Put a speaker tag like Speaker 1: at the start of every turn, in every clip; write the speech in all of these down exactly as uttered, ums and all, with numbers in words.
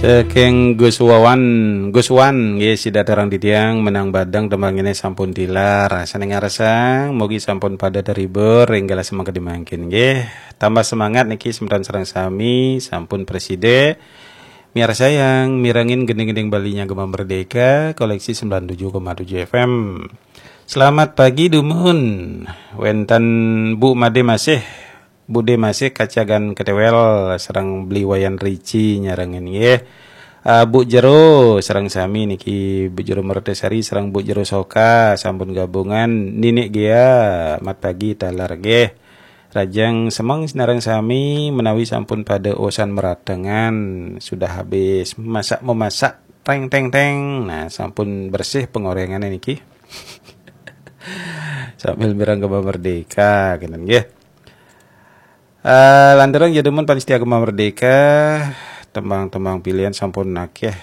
Speaker 1: Sekeng Gus Wawan, Gus Wan, nggih sida terang ditiang menang badang tembangine sampun tilar. Rasane ngaresang mugi sampun pada terhibur enggala semangka dimangkin nggih. Tambah semangat niki sempetan sareng sami sampun preside. Miar sayang, mirangin gending-gending balinya Gema Merdeka, koleksi sembilan puluh tujuh koma tujuh F M. Selamat pagi Dumun. Wenten Bu Made masih Bude masih kacagan ketewel serang beli wayan Rici nyarangin nggih. Uh, Bu Jero serang sami niki Bu Jero Mertesari serang Bu Jero Soka sampun gabungan ninik gea mat pagi talar nggih. Rajang semang sinarang sami menawi sampun pada osan meratengan sudah habis masak memasak teng teng teng. Nah, sampun bersih pengorengan niki. Sambil mirang Gema Merdeka kenen nggih. Uh, lantaran jademun panitia Gema Merdeka tembang-tembang pilihan sampun nakeh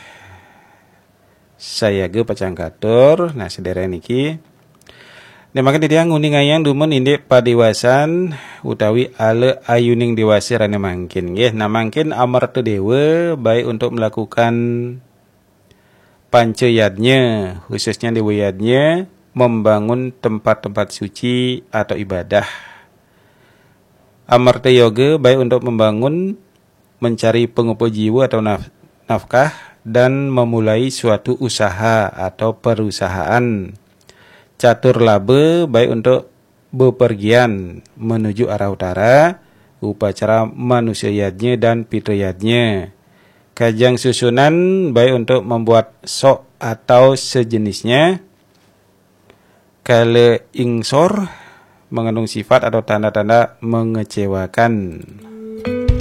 Speaker 1: saya ge pacangkatur. Nah sedere niki nemaken titiang nguning ayang dumun indek padiwasan utawi ale ayuning dewase rane mangkin nggih. Nah mangkin amarta dewa baik untuk melakukan panceyadnya khususnya dewayadnya membangun tempat-tempat suci atau ibadah. Amarta yoga baik untuk membangun, mencari pengupu jiwa atau naf- nafkah dan memulai suatu usaha atau perusahaan. Catur laba baik untuk bepergian menuju arah utara, upacara manusiayadnya dan fitriyadnya. Kajang susunan baik untuk membuat sok atau sejenisnya. Kale ingsor mengandung sifat atau tanda-tanda mengecewakan.